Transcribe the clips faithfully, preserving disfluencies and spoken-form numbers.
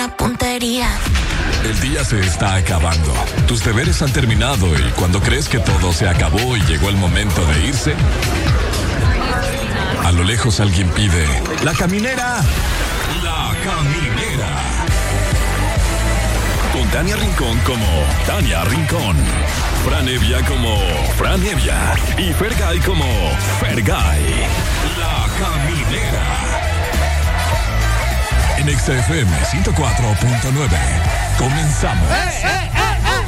puntería. El día se está acabando. Tus deberes han terminado y cuando crees que todo se acabó y llegó el momento de irse, a lo lejos alguien pide: ¡La caminera! ¡La caminera! Con Tania Rincón como Tania Rincón, Fran Evia como Fran Evia y Fergay como Fergay. La caminera. En X F M ciento cuatro punto nueve. Comenzamos. ¡Eh, eh, eh,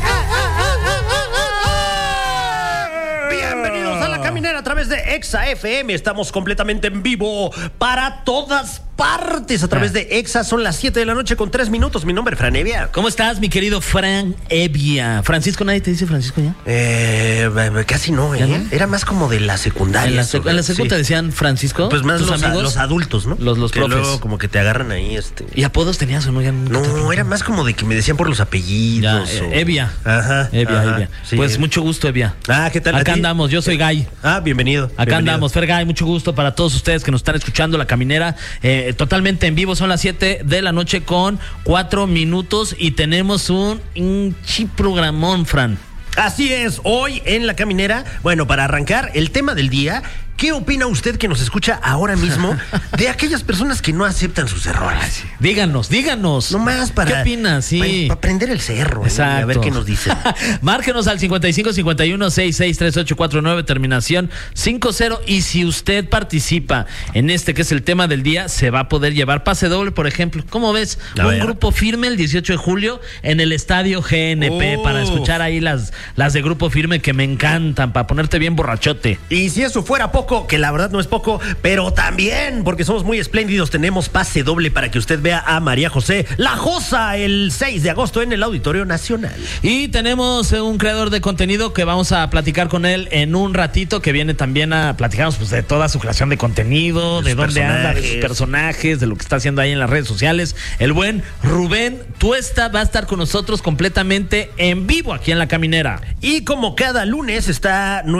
Bienvenidos a La Caminera a través de Exa F M. Estamos completamente en vivo para todas partes a través de Exa. Son las siete de la noche con tres minutos. Mi nombre es Fran Evia. ¿Cómo estás, mi querido Fran Evia? Francisco, ¿nadie te dice Francisco ya? Eh, casi no, ¿eh? ¿No? Era más como de la secundaria. ¿En la, sec- ¿en la secu sí. te decían Francisco? Pues más ¿Tus los, amigos? los adultos, ¿no? Los, los que profes. luego como que te agarran ahí, este... ¿Y apodos tenías o no? Ya No, era más como de que me decían por los Ya, apellidos. eh, o... Evia. Ajá. Evia, ajá, Evia. sí. Pues mucho gusto, Evia. Ah, ¿qué tal? ¿A Acá ti? andamos, yo soy Gay. Ah, bienvenido. Acá bienvenido. andamos, Fergay, mucho gusto para todos ustedes que nos están escuchando La Caminera, eh, totalmente en vivo. Son las siete de la noche con cuatro minutos y tenemos un, un chiprogramón, Fran. Así es, hoy en La Caminera, bueno, para arrancar el tema del día, ¿qué opina usted que nos escucha ahora mismo de aquellas personas que no aceptan sus errores? Díganos, díganos. No más para... ¿Qué opinas? Sí. Para prender el cerro, ¿eh? Exacto. A ver qué nos dicen. Márquenos al cincuenta y cinco cincuenta y uno sesenta y seis treinta y ocho cuarenta y nueve, terminación cincuenta. Y si usted participa en este que es el tema del día, se va a poder llevar pase doble, por ejemplo. ¿Cómo ves? A Un ver. grupo firme el dieciocho de julio en el estadio G N P Oh. para escuchar ahí las, las de grupo firme que me encantan, para ponerte bien borrachote. Y si eso fuera poco, que la verdad no es poco, pero también, porque somos muy espléndidos, tenemos pase doble para que usted vea a María José La Josa el seis de agosto en el Auditorio Nacional. Y tenemos eh, un creador de contenido que vamos a platicar con él en un ratito, que viene también a platicarnos pues, de toda su creación de contenido, De de, sus dónde anda, de sus personajes. personajes, de lo que está haciendo ahí en las redes sociales. El buen Rubén Tuesta va a estar con nosotros completamente en vivo aquí en La Caminera. Y como cada lunes está